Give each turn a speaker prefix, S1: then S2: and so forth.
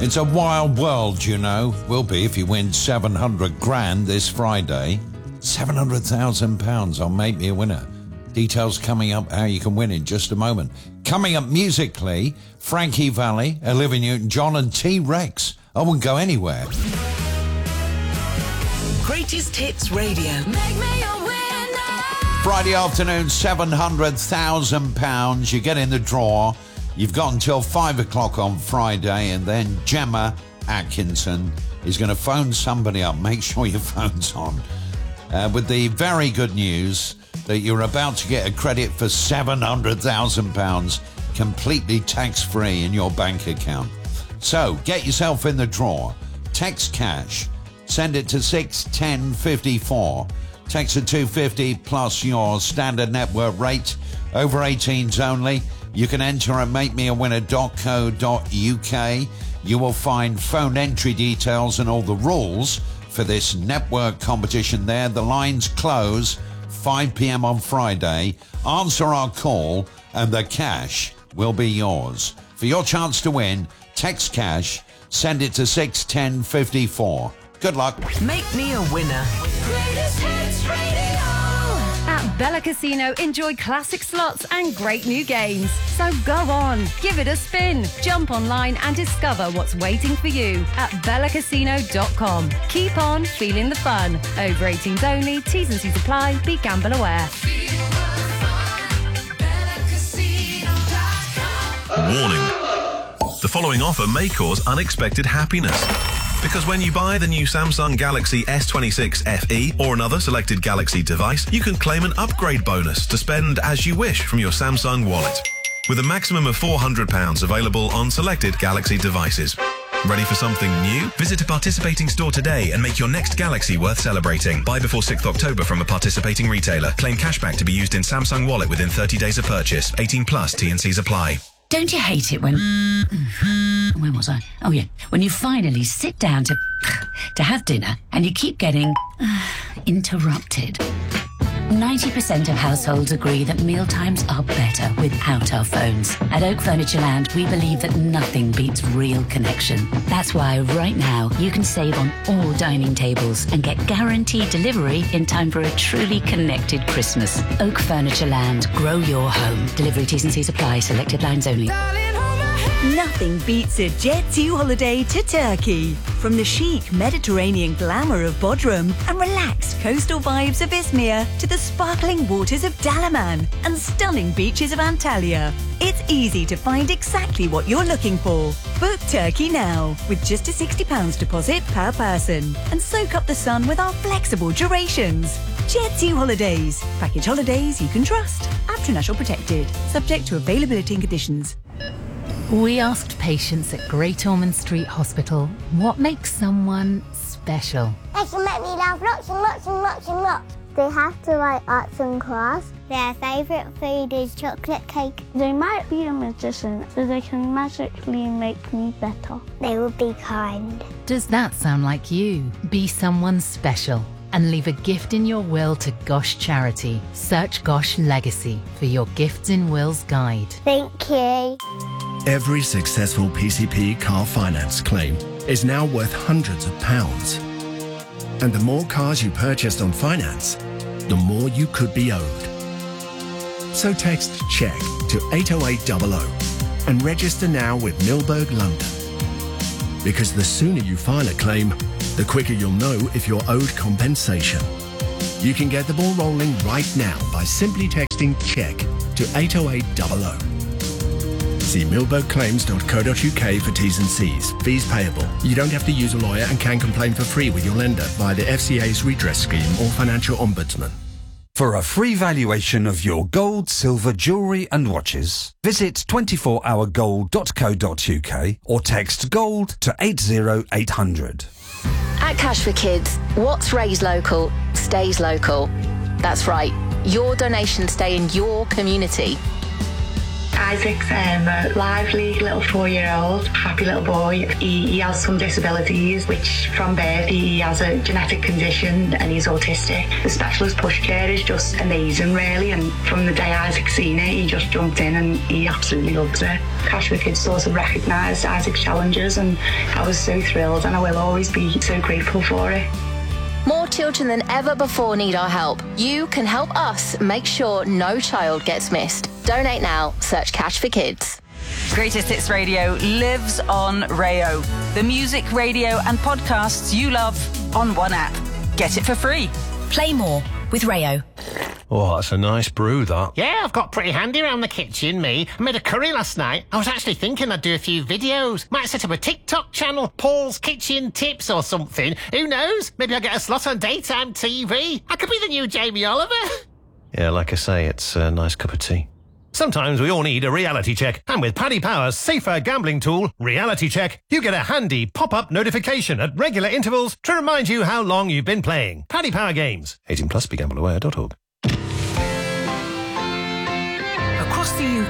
S1: It's a wild world, you know. Will be if you win 700 grand this Friday. £700,000 on Make Me a Winner. Details coming up how you can win in just a moment. Coming up musically, Frankie Valli, Olivia Newton-John and T-Rex. I wouldn't go anywhere.
S2: Greatest Hits Radio. Make me a winner.
S1: Friday afternoon, £700,000. You get in the draw. You've got until 5 o'clock on Friday, and then Gemma Atkinson is going to phone somebody up. Make sure your phone's on. With the very good news that you're about to get a credit for £700,000 completely tax-free in your bank account. So get yourself in the draw. Text cash. Send it to 61054. Text to 250 plus your standard network rate. Over 18s only. You can enter at makemeawinner.co.uk. You will find phone entry details and all the rules for this network competition there. The lines close 5 p.m. on Friday. Answer our call and the cash will be yours. For your chance to win, text cash, send it to 61054. Good luck.
S2: Make me a winner. Greatest Hits Radio.
S3: At Bella Casino, enjoy classic slots and great new games. So go on, give it a spin. Jump online and discover what's waiting for you at bellacasino.com. Keep on feeling the fun. Over 18s only, T's and C's apply. Be gamble aware.
S4: Warning. The following offer may cause unexpected happiness. Because when you buy the new Samsung Galaxy S26 FE or another selected Galaxy device, you can claim an upgrade bonus to spend as you wish from your Samsung wallet. With a maximum of £400 available on selected Galaxy devices. Ready for something new? Visit a participating store today and make your next Galaxy worth celebrating. Buy before 6th October from a participating retailer. Claim cashback to be used in Samsung Wallet within 30 days of purchase. 18 plus T&Cs apply.
S5: Don't you hate it when... Where was I? Oh, yeah. When you finally sit down to have dinner and you keep getting interrupted. 90% of households agree that mealtimes are better without our phones. At Oak Furniture Land, we believe that nothing beats real connection. That's why right now you can save on all dining tables and get guaranteed delivery in time for a truly connected Christmas. Oak Furniture Land. Grow your home. Delivery T's and C's apply. Selected lines only.
S6: Nothing beats a Jet 2 holiday to Turkey. From the chic Mediterranean glamour of Bodrum and relaxed coastal vibes of Izmir to the sparkling waters of Dalaman and stunning beaches of Antalya. It's easy to find exactly what you're looking for. Book Turkey now with just a £60 deposit per person and soak up the sun with our flexible durations. Jet 2 Holidays. Package holidays you can trust. National protected. Subject to availability and conditions.
S7: We asked patients at Great Ormond Street Hospital what makes someone special.
S8: They can make me laugh lots and lots and lots and lots. They have to write arts and crafts. Their favourite food is chocolate cake.
S9: They might be a magician, so they can magically make me better.
S8: They will be kind.
S7: Does that sound like you? Be someone special and leave a gift in your will to Gosh Charity. Search Gosh Legacy for your Gifts in Wills guide.
S8: Thank you.
S10: Every successful PCP car finance claim is now worth hundreds of pounds. And the more cars you purchased on finance, the more you could be owed. So text CHECK to 80800 and register now with Milberg London. Because the sooner you file a claim, the quicker you'll know if you're owed compensation. You can get the ball rolling right now by simply texting CHECK to 80800. See milbergclaims.co.uk for T's and C's. Fees payable. You don't have to use a lawyer and can complain for free with your lender via the FCA's redress scheme or financial ombudsman.
S11: For a free valuation of your gold, silver, jewellery and watches, visit 24hourgold.co.uk or text GOLD to 80800.
S12: At Cash for Kids, what's raised local stays local. That's right, your donations stay in your community.
S13: Isaac's a lively little 4-year-old, happy little boy. He has some disabilities, which from birth he has a genetic condition and he's autistic. The specialist pushcare is just amazing, really, and from the day Isaac's seen it, he just jumped in and he absolutely loves it. Cash for Kids sort of recognised Isaac's challenges, and I was so thrilled, and I will always be so grateful for it.
S12: More children than ever before need our help. You can help us make sure no child gets missed. Donate now. Search Cash for Kids.
S14: Greatest Hits Radio lives on Rayo. The music, radio and podcasts you love on one app. Get it for free.
S2: Play more with Rayo.
S15: Oh, that's a nice brew, that.
S16: Yeah, I've got pretty handy around the kitchen, me. I made a curry last night. I was actually thinking I'd do a few videos. Might set up a TikTok channel, Paul's Kitchen Tips or something. Who knows? Maybe I'll get a slot on daytime TV. I could be the new Jamie Oliver.
S15: Yeah, like I say, it's a nice cup of tea. Sometimes we all need a reality check. And with Paddy Power's safer gambling tool, Reality Check, you get a handy pop-up notification at regular intervals to remind you how long you've been playing. Paddy Power Games. 18+, begambleaware.org.
S17: Across the